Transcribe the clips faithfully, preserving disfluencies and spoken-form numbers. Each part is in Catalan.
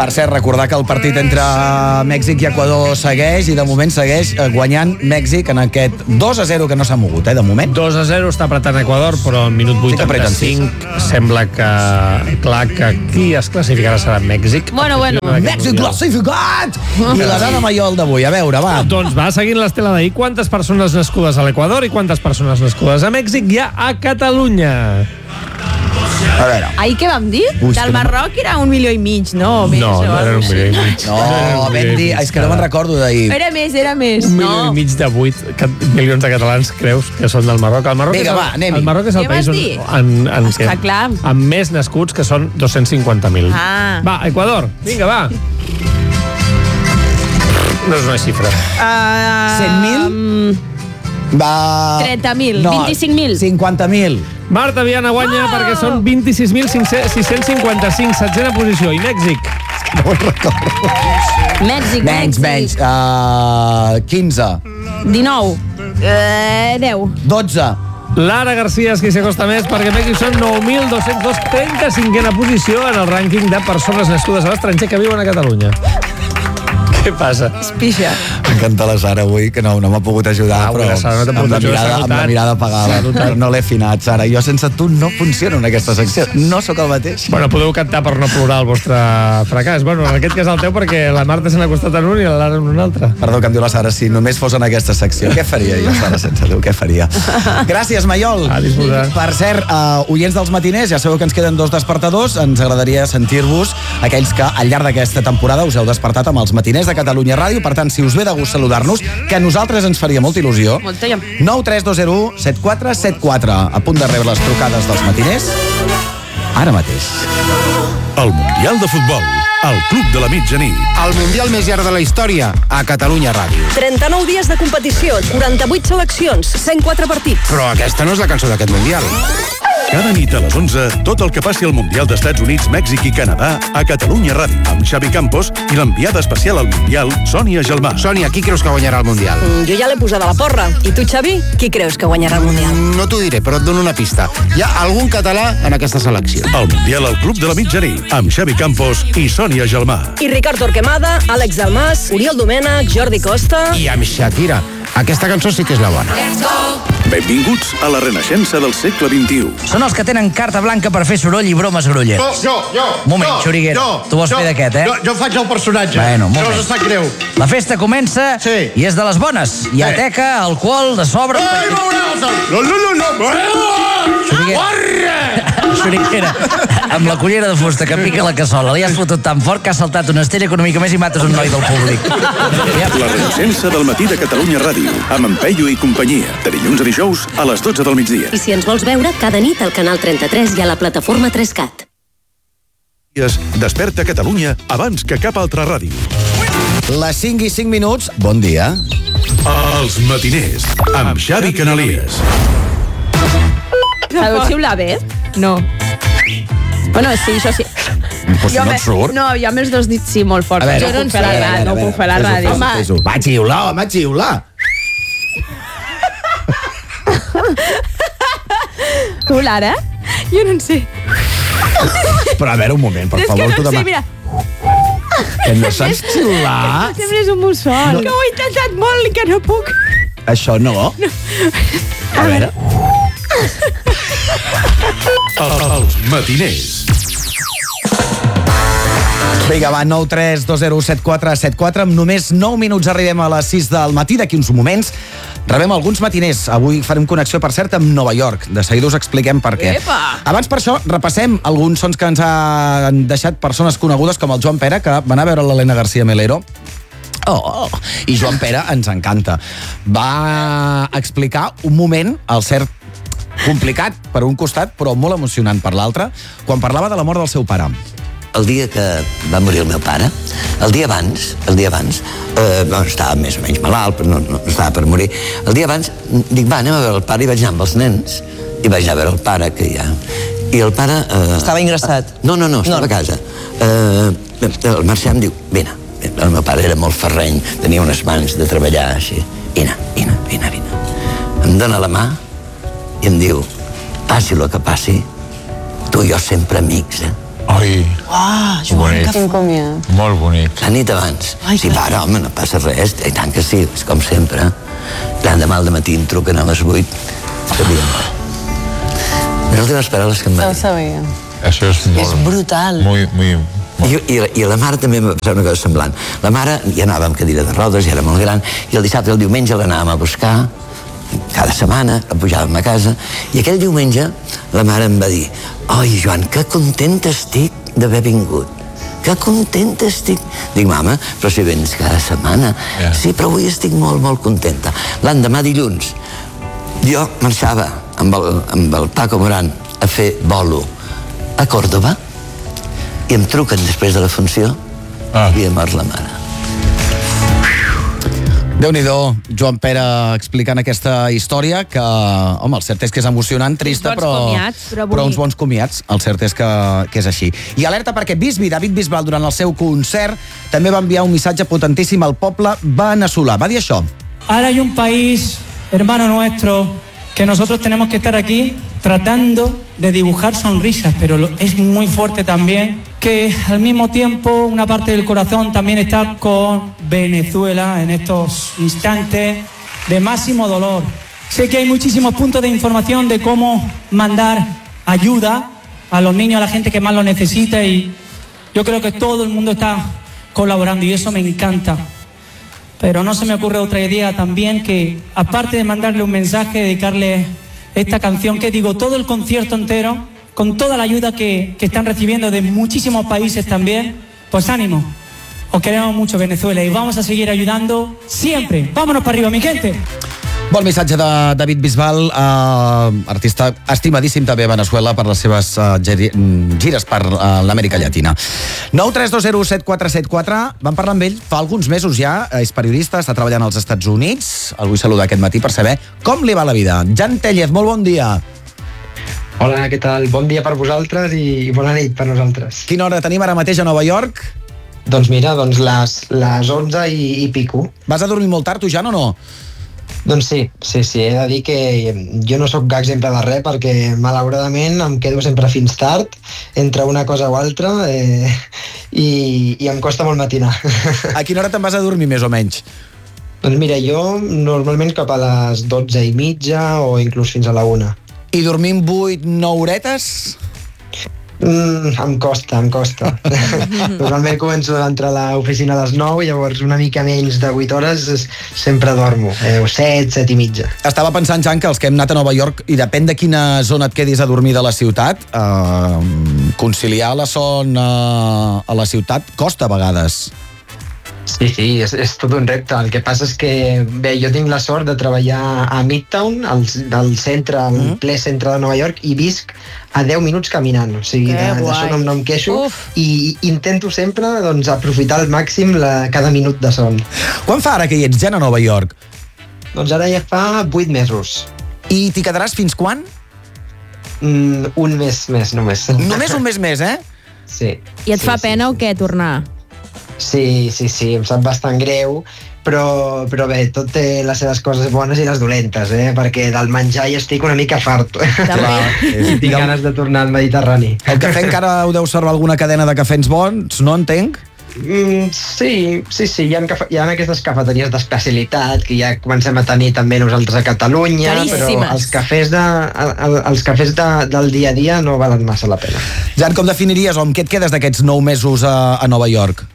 Per cert, recordar que el partit entre Mèxic i Equador segueix i de moment segueix guanyant Mèxic en aquest dos a zero que no s'ha mogut, eh, de moment. dos a zero està apretant Equador, però al minut vuitanta-cinc sembla que clar que qui es classificarà serà Mèxic. Bueno, bueno. Mèxic classificat! I la dada Mayol d'avui, a veure, va. Doncs va, seguint l'estela d'ahir, quantes persones nascudes a l'Equador i quantes persones nascudes a Mèxic hi ha a Catalunya? A veure. Ahir què vam dir? Ui, Del Marroc era un milió i mig, no? Més, no, no era un milió i mig. No, vam dir, és que no me'n recordo d'ahir. Era més, era més. Un milió no. i mig de vuit milions de catalans creus que són del Marroc. El Marroc Vinga, és el, va, anem-hi. el Marroc és el Què país vas on, dir? en, en Està què? clar. Amb més nascuts, que són dos-cents cinquanta mil. Ah. Va, Equador, vinga, va. No és una xifra. Uh, cent mil? Va... trenta mil, no, vint-i-cinc mil. cinquanta mil. Marta Viana guanya Oh! perquè són vint-i-sis mil sis-cents cinquanta-cinc, setzena posició. I Mèxic? No ho recordo. Mèxic, Menys, menys. Uh, quinze. dinou. Uh, deu. dotze. Lara García és qui s'acosta més perquè Mèxic són nou mil dos-cents dos, trenta-cinquena posició en el rànquing de persones nascudes a l'estranger que viuen a Catalunya. Què passa? Espixa. M'encanta la Sara avui, que no, no m'ha pogut ajudar, Ah, però la Sara no t'ha amb, pogut la ajudar, mirada, s'ha amb la notat. mirada apagada. S'ha notat. No l'he afinat, Sara. Jo sense tu no funciono en aquesta secció. No sóc el mateix. Bueno, podeu cantar per no plorar el vostre fracàs. Bueno, en aquest cas el teu, perquè la Marta se n'ha costat en un i la Lara en un altre. Perdó, que em diu la Sara, si només fos en aquesta secció. Què faria jo, Sara, sense tu? Què faria? Gràcies, Mayol. A disposar. Per cert, uh, oients dels matiners, ja sabeu que ens queden dos despertadors. Ens agradaria sentir-vos, aquells que al llarg d'aquesta temporada us heu despertat amb els matiners de Catalunya Ràdio. Per tant, si us ve de gust saludar-nos, que a nosaltres ens faria molta il·lusió. Molta, ja. nou tres dos zero u set quatre set quatre. A punt de rebre les trucades dels matiners. Ara mateix. El Mundial de Futbol, al Club de la Mitjanit. El Mundial més llarg de la història, a Catalunya Ràdio. trenta-nou dies de competició, quaranta-vuit seleccions, cent quatre partits. Però aquesta no és la cançó d'aquest Mundial. Cada nit a les onze, tot el que passi al Mundial d'Estats Units, Mèxic i Canadà a Catalunya Ràdio, amb Xavi Campos i l'enviada especial al Mundial, Sònia Gelmà. Sònia, qui creus que guanyarà el Mundial? Mm, jo ja l'he posada a la porra. I tu, Xavi, qui creus que guanyarà el Mundial? No t'ho diré, però et dono una pista. Hi ha algun català en aquesta selecció. El Mundial al Club de la Mitjanit, amb Xavi Campos i Sònia Gelmà. I Ricard Torquemada, Àlex Dalmas, Oriol Domènech, Jordi Costa... I amb Shakira. Aquesta cançó sí que és la bona. Benvinguts a la renaixença del segle vint-i-u. Són els que tenen carta blanca per fer soroll i bromes grolleres. Jo, jo, jo. Moment, jo, Xuriguera, jo, tu vols jo, fer d'aquest, eh? Jo, jo faig el personatge. Bueno, un no moment. us sap greu. La festa comença Sí. i és de les bones. Hi ha Sí. teca, alcohol, de sobre... Ai, veuràs! No, no, no, no. Xuriguera. Xuriguera, amb la cullera de fusta que pica la cassola, li has fotut tan fort que has saltat una estella econòmica més i mates un noi del públic. La renaixença del matí de Catalunya Ràdio, amb en Peyu i companyia, de dilluns a dijous a les dotze del migdia. I si ens vols veure, cada nit al canal trenta-tres i a la plataforma tres cat. Desperta Catalunya abans que cap altra ràdio. Les cinc i cinc minuts, bon dia. Els matiners, amb Xavi Canalies. Sabeu xiular bé? No. Bueno, sí, això sí. Però si no et surt. No, jo amb els dos dits sí, molt fort. A veure, jo no a puc fer la veure, a ràdio. veure, No a veure. puc fer la Fes-ho, ràdio. fes-ho, fes-ho. Va, xiular, home, xiular. Tu, Lara? Jo no en sé. Però a veure, un moment, per És favor. que no tu en sé, demà- mira. Que no saps xiular? Sempre és un mussol. No. Que ho he intentat molt i que no puc. Això no. A veure. Els matiners. Vinga, va, nou tres dos zero set quatre set quatre. Amb només nou minuts arribem a les sis del matí. D'aquí uns moments rebem alguns matiners. Avui farem connexió, per cert, amb Nova York. De seguida us expliquem per què. Epa! Abans, per això, repassem alguns sons que ens han deixat persones conegudes com el Joan Pere, que va anar a veure l'Helena García Melero. Oh, i Joan Pere ens encanta. Va explicar un moment, al cert complicat per un costat, però molt emocionant per l'altre, quan parlava de la mort del seu pare. El dia que va morir el meu pare, el dia abans, el dia abans, eh, bueno, estava més o menys malalt, però no, no estava per morir. El dia abans, dic, va, anem a veure el pare, i vaig anar amb els nens, i vaig anar a veure el pare, que ja... I el pare... Eh, Estava ingressat? No, no, no, estava no. a casa. Eh, el Marcià em diu, vine, el meu pare era molt ferreny, tenia unes mans de treballar així. Vine, vine, vine, vine. Em dona la mà i em diu, passi el que passi, tu i jo sempre amics, eh? Ai, Ah, Joan, que quin comiat. molt bonic. La nit abans. Si para, home, no passa res. I tant que sí, és com sempre. L'endemà al matí em truquen a les vuit. Sabíem. Les últimes paraules que em va Ja ho dir. sabia. Això és molt... És brutal. Muy, muy... I, i, I a la mare també em va passar una cosa semblant. La mare ja anava amb cadira de rodes, ja era molt gran, i el dissabte i el diumenge l'anàvem a buscar, cada setmana, la pujàvem a casa, i aquell diumenge la mare em va dir: oi, Joan, que contenta estic d'haver vingut. Que contenta estic. Dic, mama, però si vens cada setmana. Yeah. Sí, però avui estic molt, molt contenta. L'endemà dilluns, jo marxava amb el, amb el Paco Moran a fer bolo a Còrdoba, i em truquen després de la funció ah. i havia mort la mare. Déu-n'hi-do, Joan Pere explicant aquesta història que, home, el cert és que és emocionant, trista, Uns bons però, comiats, però avui- però uns bons comiats. El cert és que, que és així. I alerta perquè Bisbi, David Bisbal, durant el seu concert, també va enviar un missatge potentíssim al poble veneçolà. Va dir això. Ahora hay un país, hermano nuestro, que nosotros tenemos que estar aquí tratando de dibujar sonrisas, pero lo- es muy fuerte también que al mismo tiempo una parte del corazón también está con Venezuela en estos instantes de máximo dolor. Sé que hay muchísimos puntos de información de cómo mandar ayuda a los niños, a la gente que más lo necesita, y yo creo que todo el mundo está colaborando y eso me encanta. Pero no se me ocurre otra idea también que, aparte de mandarle un mensaje, dedicarle esta canción, que digo, todo el concierto entero, con toda la ayuda que, que están recibiendo de muchísimos países también, pues ánimo. Os queremos mucho, Venezuela, y vamos a seguir ayudando siempre. Vámonos para arriba, mi gente. Bon missatge de David Bisbal, eh, artista estimadíssim també a Venezuela per les seves eh, giri, gires per eh, l'Amèrica Llatina. nou tres dos zero set quatre set quatre, vam parlar amb ell fa alguns mesos ja, és periodista, està treballant als Estats Units, el vull saludar aquest matí per saber com li va la vida. Jan Tellez, molt bon dia. Hola, què tal? Bon dia per vosaltres i bona nit per nosaltres. Quina hora tenim ara mateix a Nova York? Doncs mira, doncs les, les onze i, i pico. Vas a dormir molt tard, tu, Jan, o no? Doncs sí, sí, sí, he de dir que jo no sóc exemple de res perquè malauradament em quedo sempre fins tard entre una cosa o altra eh, i, i em costa molt matinar. A quina hora te'n vas a dormir, més o menys? Doncs mira, jo normalment cap a les dotze i mitja o inclús fins a la una. I dormim vuit, nou horetes? Mm, em costa, em costa. Normalment començo a entrar a l'oficina a les nou, llavors una mica menys de vuit hores sempre dormo, eh, o set, set i mitja. Estava pensant, Jan, que els que hem anat a Nova York, i depèn de quina zona et quedis a dormir de la ciutat, eh, conciliar la son eh, a la ciutat costa a vegades. Sí, sí, és, és tot un repte. El que passa és que, bé, jo tinc la sort de treballar a Midtown, al, al centre, al mm. ple centre de Nova York, i visc a deu minuts caminant. O sigui, que de, de son no em queixo. Uf. I intento sempre doncs, aprofitar al màxim la, cada minut de son. Quan fa ara que hi ets, Jan, a Nova York? Doncs ara ja fa vuit mesos. I t'hi quedaràs fins quan? Mm, un mes més, només. Només un mes més, eh? Sí. I et sí, fa sí, pena sí. o què, tornar? Sí, sí, sí, em sap bastant greu, però, però bé, tot té les seves coses bones i les dolentes, eh? Perquè del menjar ja estic una mica fart. Clar, és... Tinc ganes de tornar al Mediterrani. El cafè encara ho deu servir alguna cadena de cafès bons, no entenc? Mm, sí, sí, sí, hi ha, cafe, hi ha aquestes cafeteries d'especialitat que ja comencem a tenir també nosaltres a Catalunya, Caríssimes. però els cafès, de, el, els cafès de, del dia a dia no valen massa la pena. Jan, com definiries o amb què et quedes d'aquests nou mesos a, a Nova York?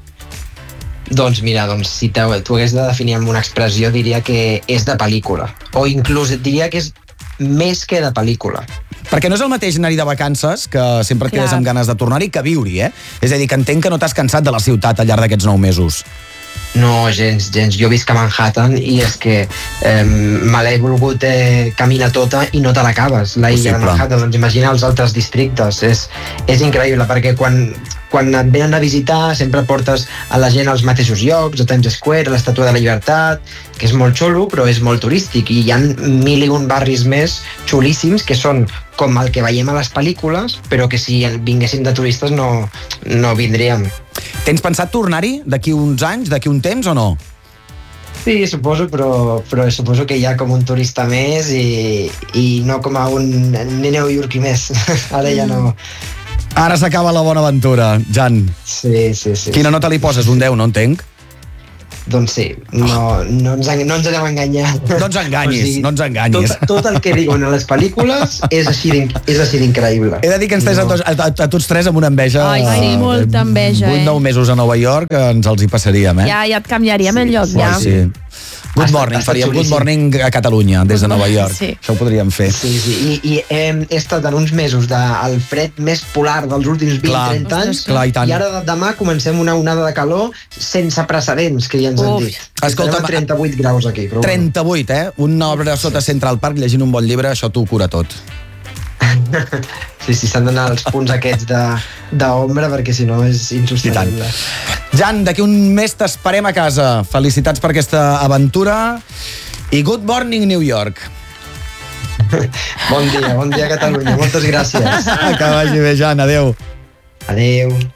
Doncs mira, doncs, si t'ho hagués de definir amb una expressió, diria que és de pel·lícula. O inclús et diria que és més que de pel·lícula. Perquè no és el mateix anar-hi de vacances, que sempre et Clar. quedes amb ganes de tornar-hi, que viure-hi, eh? És a dir, que entenc que no t'has cansat de la ciutat al llarg d'aquests nou mesos. No, gens, gens. Jo visc a Manhattan i és que eh, me l'he volgut eh, caminar tota i no te l'acabes, la illa de Manhattan. Doncs imagina els altres districtes. És, és increïble, perquè quan, quan et venen a visitar sempre portes a la gent als mateixos llocs, a Times Square, a l'Estatua de la Llibertat, que és molt xulo, però és molt turístic. I hi ha mil i un barris més xulíssims que són com el que veiem a les pel·lícules, però que si vinguéssim de turistes no, no vindríem. Tens pensat tornar-hi d'aquí uns anys, d'aquí un temps o no? Sí, suposo, però, però suposo que ja com un turista més i, i no com a un neoyorquí més. Ara ja no, Ara s'acaba la bona aventura, Jan. Sí, sí, sí. Quina nota li poses? Un deu, no entenc? Doncs sí, no, no, ens, no ens anem a enganyar. No ens enganyis, o sigui, no ens enganyis. Tot, tot el que diuen a les pel·lícules és així d'increïble. He de dir que ens tens no. a, tots, a, a tots tres amb una enveja. Ai, sí, eh, molta enveja, eh? vuit nou mesos a Nova York, ens els hi passaríem, eh? Ja, ja et canviaríem el lloc, sí, ja. Sí. Good morning, faríem Good morning a Catalunya, des de Nova York. Sí. Això ho podríem fer. Sí, sí, i, i hem estat en uns mesos del fred més polar dels últims vint trenta anys, clar, i, i ara demà comencem una onada de calor sense precedents, que ja ens han dit. Escolta, estarem a trenta-vuit graus aquí. Però trenta-vuit, eh? Una obra sota Central Park, llegint un bon llibre, això t'ho cura tot. Sí, sí, s'han d'anar els punts aquests d'ombra, perquè si no és insostenible. Jan, d'aquí un mes t'esperem a casa. Felicitats per aquesta aventura i good morning, New York. Bon dia, bon dia, Catalunya. Moltes gràcies. Que vagi bé, Jan. Adéu. Adéu.